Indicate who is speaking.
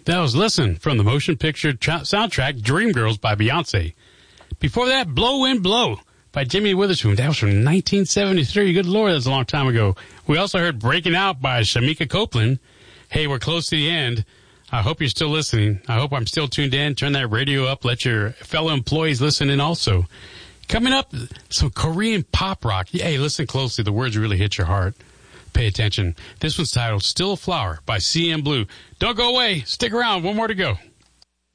Speaker 1: That was Listen from the motion picture soundtrack Dreamgirls by Beyonce. Before that, Blow Wind Blow by Jimmy Witherspoon. That was from 1973. Good Lord, that's a long time ago. We also heard Breaking Out by Shamika Copeland. Hey, we're close to the end. I hope you're still listening. I hope I'm still tuned in. Turn that radio up. Let your fellow employees listen in also. Coming up, some Korean pop rock. Hey, listen closely. The words really hit your heart. Pay attention. This one's titled Still a Flower by CM Blue. Don't go away. Stick around. One more to go.